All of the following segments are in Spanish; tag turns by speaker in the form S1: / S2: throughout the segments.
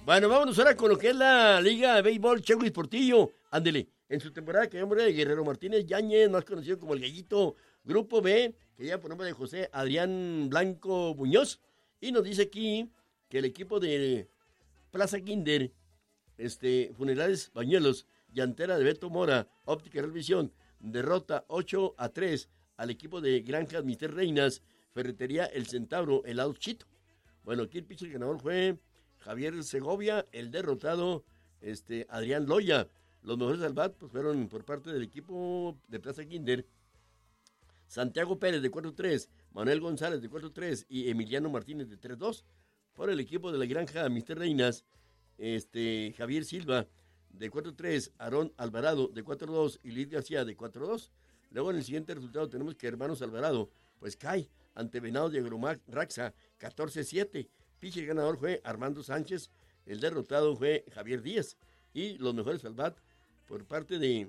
S1: Bueno, vámonos ahora con lo que es la Liga de Béisbol Cheguis Portillo. Ándele, en su temporada que hombre de Guerrero Martínez Yáñez, más conocido como el Gallito, Grupo B, que lleva por nombre de José Adrián Blanco Muñoz. Y nos dice aquí que el equipo de Plaza Kinder, Funerales Bañuelos, Llantera de Beto Mora, Óptica Real Visión, derrota 8-3 al equipo de Granjas Mister Reinas, Ferretería El Centauro, Helado Chito. Bueno, aquí el pitcher ganador fue Javier Segovia, el derrotado Adrián Loya. Los mejores al bat pues, fueron por parte del equipo de Plaza Kinder, Santiago Pérez de 4-3, Manuel González de 4-3 y Emiliano Martínez de 3-2. Por el equipo de la Granja Mister Reinas, Javier Silva de 4-3, Aarón Alvarado de 4-2 y Luis García de 4-2. Luego en el siguiente resultado tenemos que Hermanos Alvarado pues cae ante Venados de Agromac Raxa 14-7. Pitcher ganador fue Armando Sánchez, el derrotado fue Javier Díaz. Y los mejores al bat por parte de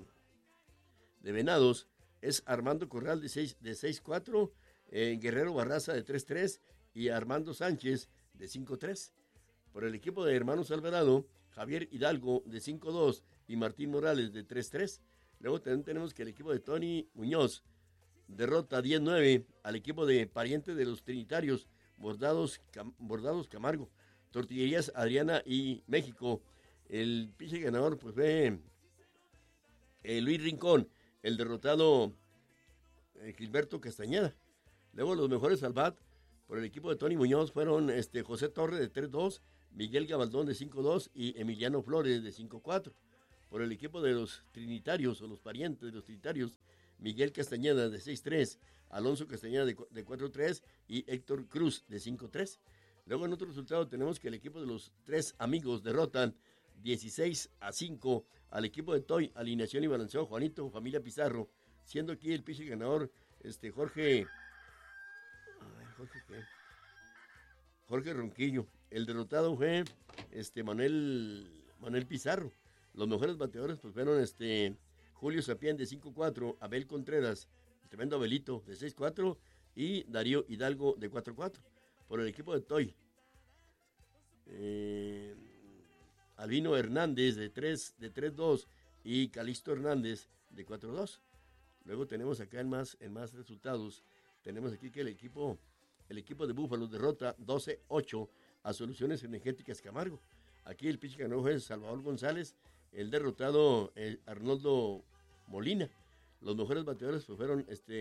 S1: Venados es Armando Corral de 6-4, Guerrero Barraza de 3-3 y Armando Sánchez de 5-3. Por el equipo de Hermanos Alvarado, Javier Hidalgo de 5-2 y Martín Morales de 3-3. Luego también tenemos que el equipo de Tony Muñoz derrota 10-9 al equipo de Pariente de los Trinitarios, Bordados Camargo, Tortillerías Adriana y México. El pitcher ganador pues fue Luis Rincón, el derrotado Gilberto Castañeda. Luego los mejores al bat por el equipo de Tony Muñoz fueron José Torres de 3-2, Miguel Gabaldón de 5-2 y Emiliano Flores de 5-4. Por el equipo de los Trinitarios o los Parientes de los Trinitarios, Miguel Castañeda de 6-3, Alonso Castañeda de 4-3 y Héctor Cruz de 5-3. Luego en otro resultado tenemos que el equipo de los Tres Amigos derrotan 16-5 al equipo de Toy, Alineación y Balanceo Juanito Familia Pizarro, siendo aquí el pitcher ganador Jorge Ronquillo. El derrotado fue Manuel Pizarro. Los mejores bateadores pues fueron Julio Sapién de 5-4, Abel Contreras, el tremendo Abelito de 6-4 y Darío Hidalgo de 4-4. Por el equipo de Toy, Albino Hernández de 3-2 y Calixto Hernández de 4-2. Luego tenemos acá en más resultados, tenemos aquí que el equipo de Búfalos derrota 12-8 a Soluciones Energéticas Camargo. Aquí el pitcher ganó es Salvador González, el derrotado Arnoldo Molina. Los mejores bateadores pues, fueron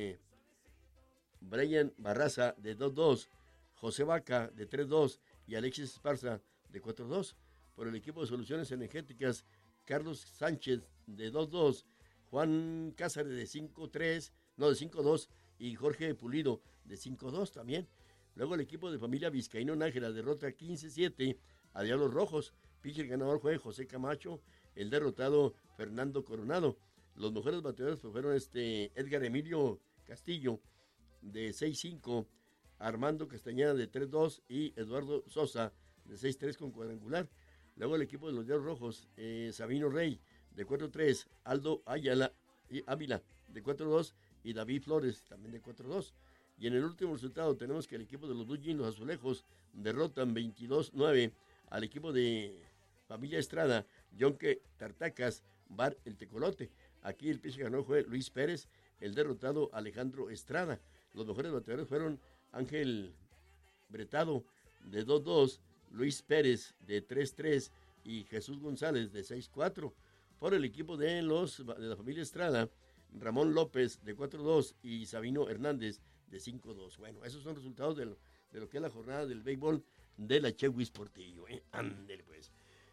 S1: Brian Barraza de 2-2, José Vaca de 3-2 y Alexis Esparza de 4-2. Por el equipo de Soluciones Energéticas, Carlos Sánchez de 2-2, Juan Cázares de 5-2 y Jorge Pulido de 5-2 también. Luego el equipo de Familia Vizcaíno Nájera derrota 15-7 a Diablos Rojos. Pitcher ganador fue José Camacho, el derrotado Fernando Coronado. Los mejores bateadores fueron Edgar Emilio Castillo de 6-5, Armando Castañeda de 3-2 y Eduardo Sosa de 6-3 con cuadrangular. Luego el equipo de los Diablos Rojos, Sabino Rey de 4-3, Aldo Ávila de 4-2 y David Flores también de 4-2. Y en el último resultado tenemos que el equipo de los Blue Jeans, los Azulejos, derrotan 22-9 al equipo de Familia Estrada, Yonque Tartacas, Bar El Tecolote. Aquí el pitcher ganó fue Luis Pérez, el derrotado Alejandro Estrada. Los mejores bateadores fueron Ángel Bretado de 2-2, Luis Pérez de 3-3 y Jesús González de 6-4. Por el equipo de la Familia Estrada, Ramón López de 4-2 y Sabino Hernández de 5-2. Bueno, esos son resultados de lo que es la jornada del béisbol de la Cheguis Portillo. Ándele pues.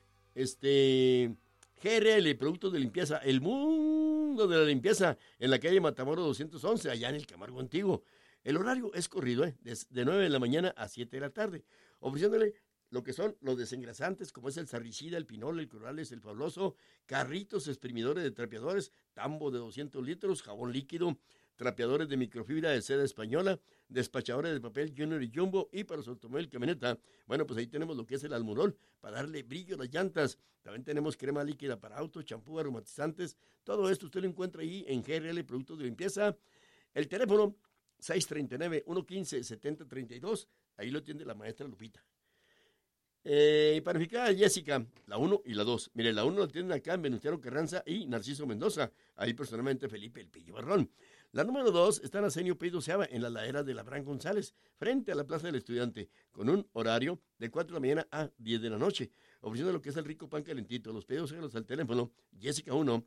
S1: GRL, Productos de Limpieza, el mundo de la limpieza, en la calle Matamoros 211, allá en el Camargo Antiguo. El horario es corrido, de 9 de la mañana a 7 de la tarde, ofreciéndole lo que son los desengrasantes, como es el sarricida, el pinol, el corales, el fabuloso, carritos exprimidores de trapeadores, tambo de 200 litros, jabón líquido, trapeadores de microfibra de seda española, despachadores de papel Junior y Jumbo, y para su automóvil camioneta, bueno, pues ahí tenemos lo que es el almurol, para darle brillo a las llantas. También tenemos crema líquida para autos, champú, aromatizantes, todo esto usted lo encuentra ahí en GRL Productos de Limpieza. El teléfono 639-115-7032, ahí lo atiende la maestra Lupita. Y para fijar a Jessica, la 1 y la 2. Mire, la 1 la tienen acá en Venustiano Carranza y Narciso Mendoza. Ahí personalmente Felipe El Pillo Barrón. La número 2 está en Arsenio P. Doceava, en la ladera de Abraham González, frente a la Plaza del Estudiante, con un horario de 4 de la mañana a 10 de la noche, ofreciendo lo que es el rico pan calentito. Los pedidos háganlos al teléfono Jessica 1,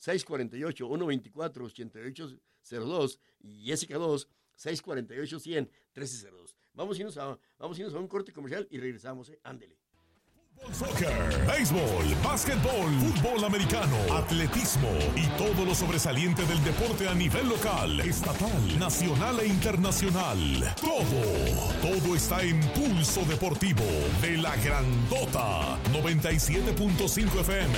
S1: 648-124-8802 y Jessica 2, 648-100-1302. Vamos a irnos a un corte comercial y regresamos, ándele.
S2: Soccer, béisbol, básquetbol, fútbol americano, atletismo y todo lo sobresaliente del deporte a nivel local, estatal, nacional e internacional. Todo está en Pulso Deportivo de la Grandota 97.5 FM.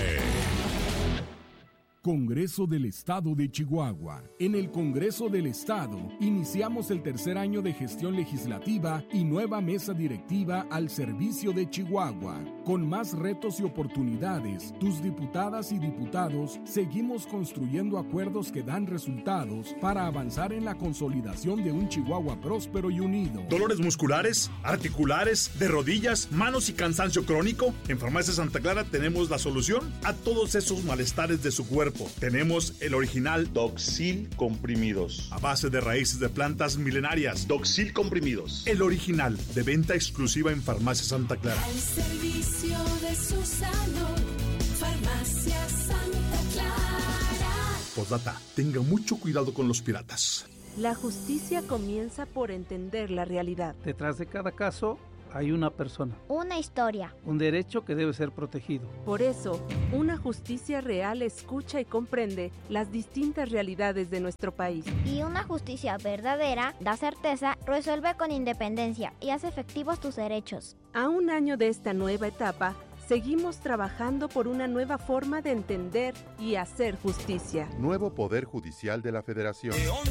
S3: Congreso del Estado de Chihuahua. En el Congreso del Estado iniciamos el tercer año de gestión legislativa y nueva mesa directiva al servicio de Chihuahua. Con más retos y oportunidades, tus diputadas y diputados seguimos construyendo acuerdos que dan resultados para avanzar en la consolidación de un Chihuahua próspero y unido.
S4: ¿Dolores musculares, articulares, de rodillas, manos y cansancio crónico? En Farmacia Santa Clara tenemos la solución a todos esos malestares de su cuerpo. Tenemos el original
S5: Doxil comprimidos,
S4: a base de raíces de plantas milenarias.
S5: Doxil comprimidos,
S4: el original, de venta exclusiva en Farmacia Santa Clara.
S6: Al servicio de su salud, Farmacia Santa Clara.
S4: Postdata, tenga mucho cuidado con los piratas.
S7: La justicia comienza por entender la realidad.
S8: Detrás de cada caso hay una persona,
S9: una historia,
S8: un derecho que debe ser protegido.
S7: Por eso, una justicia real escucha y comprende las distintas realidades de nuestro país.
S9: Y una justicia verdadera da certeza, resuelve con independencia y hace efectivos tus derechos.
S7: A un año de esta nueva etapa, seguimos trabajando por una nueva forma de entender y hacer justicia.
S10: Nuevo Poder Judicial de la Federación.